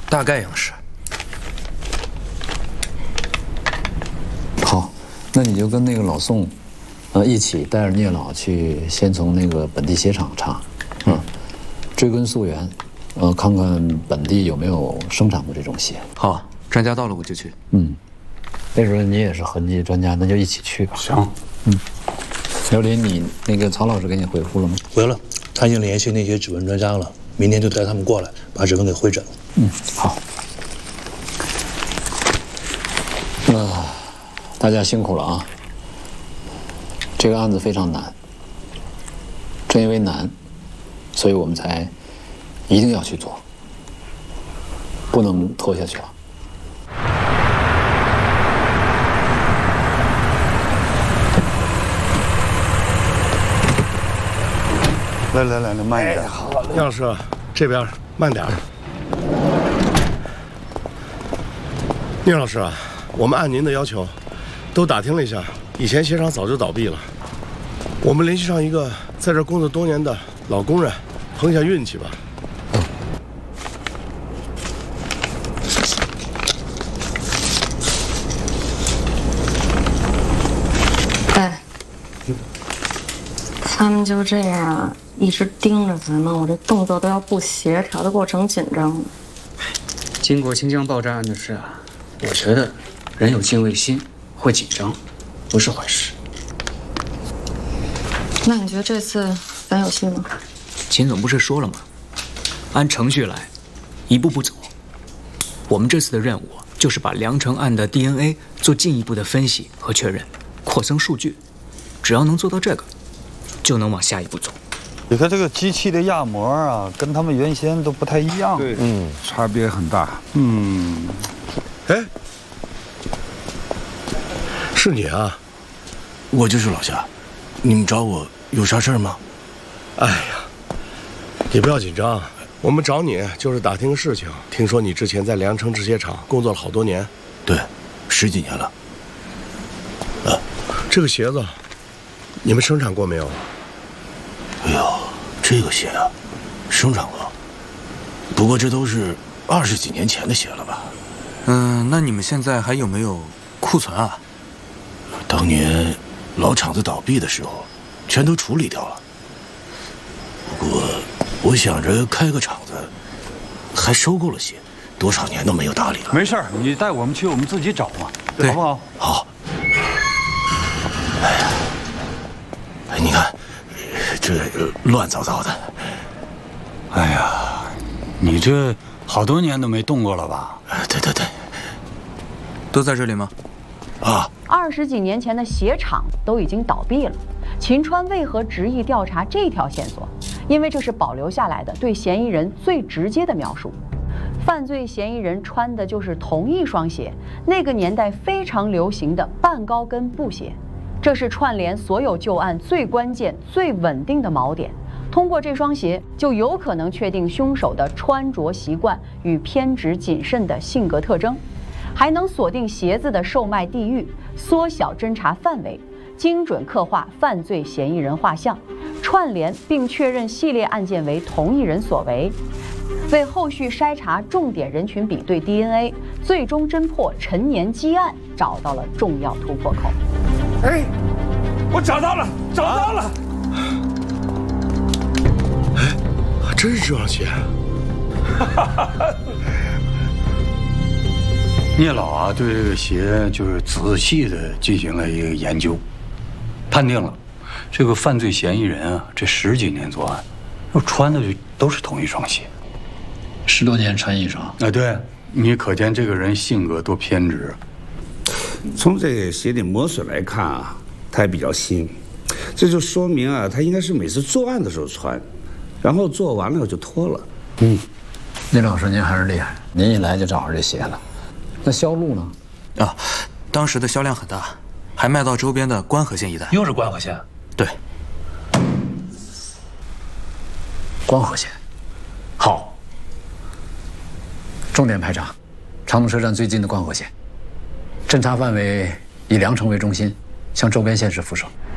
大概样式。 好，那你就跟那个老宋，一起带着聂老去，先从那个本地鞋厂查，追根溯源，看看本地有没有生产过这种鞋。 好，专家到了我就去。 那时候你也是痕迹专家，那就一起去吧。 行。 刘林，你那个曹老师给你回复了吗？ 回了，他已经联系那些指纹专家了，明天就带他们过来，把指纹给会诊了。 好。大家辛苦了啊！这个案子非常难，正因为难，所以我们才一定要去做，不能拖下去了。 来，慢一点。 好，杨老师，这边慢点。聂老师啊，我们按您的要求，都打听了一下，以前鞋厂早就倒闭了。我们联系上一个在这工作多年的老工人，碰一下运气吧。 哎，他们就这样一直盯着咱们，我这动作都要不协调的过程紧张了。 经过新疆爆炸案的事啊，我觉得人有敬畏心，会紧张，不是坏事。 那你觉得这次咱有戏吗？ 秦总不是说了吗？按程序来，一步步走。我们这次的任务就是把梁城案的 DNA 做进一步的分析和确认，扩增数据。只要能做到这个，就能往下一步走。 你看这个机器的压模啊，跟他们原先都不太一样。 对，差别很大。 哎，是你啊？ 我就是老夏，你们找我有啥事儿吗？ 哎呀，你不要紧张，我们找你就是打听个事情。听说你之前在梁城制鞋厂工作了好多年。 对，10几年了。 这个鞋子，你们生产过没有？ 哎呦，这个鞋啊，生产过，不过这都是20几年前的鞋了吧？ 那你们现在还有没有库存啊？ 当年老厂子倒闭的时候，全都处理掉了。不过我想着开个厂子，还收购了鞋，多少年都没有打理了。 没事儿，你带我们去，我们自己找嘛，好不好？ 好。哎呀，你看，这乱糟糟的。 哎呀，你这好多年都没动过了吧？ 对， 都在这里吗？ 啊 ，20几年前的鞋厂都已经倒闭了。秦川为何执意调查这条线索？因为这是保留下来的对嫌疑人最直接的描述。犯罪嫌疑人穿的就是同一双鞋，那个年代非常流行的半高跟布鞋。这是串联所有旧案最关键、最稳定的锚点。通过这双鞋，就有可能确定凶手的穿着习惯与偏执谨慎的性格特征，还能锁定鞋子的售卖地域，缩小侦查范围，精准刻画犯罪嫌疑人画像，串联并确认系列案件为同一人所为，为后续筛查重点人群比对 DNA， 最终侦破陈年积案找到了重要突破口。 哎，我找到了！ 哎，还真是这双鞋。 聂老啊，对这个鞋就是仔细的进行了一个研究，判定了这个犯罪嫌疑人啊，这10几年作案，穿的都是同一双鞋 10多年穿一双。 啊，对，你可见这个人性格多偏执。 从这个鞋的磨损来看啊，它还比较新，这就说明啊，他应该是每次作案的时候穿，然后做完了就脱了。 聂老师您还是厉害，您一来就找着这鞋了。那销路呢？ 啊，当时的销量很大，还卖到周边的关河县一带。 又是关河县？ 对， 关河县。好，重点排查长途车站最近的关河县，侦查范围以梁城为中心，向周边县市辐射。